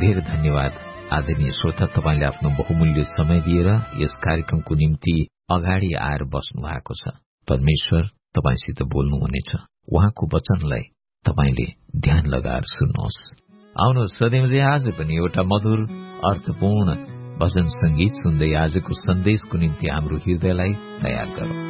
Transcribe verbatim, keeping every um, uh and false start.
धेरै धन्यवाद। आदरणीय श्रोता, तपाईले आफ्नो बहुमूल्य समय दिएर यस कार्यक्रमको निम्ति अगाडि आएर बस्नु भएको छ। परमेश्वर तपाईसित बोल्नुहुनेछ। उहाँको वचनलाई तपाईले ध्यान लगाएर सुन्नुहोस्। आउनुहोस् सधैँझै आज पनि एउटा मधुर अर्थपूर्ण भजन संगीत सुन्दै आजको सन्देशको निम्ति हाम्रो हृदयलाई तयार गरौं।